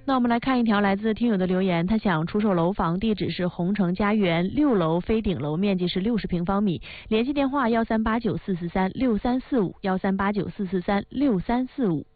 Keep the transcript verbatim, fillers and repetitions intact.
那我们来看一条来自听友的留言，他想出售楼房，地址是红城家园六楼非顶楼，面积是六十平方米，联系电话幺三八九四四三六三四五幺三八九四四三六三四五。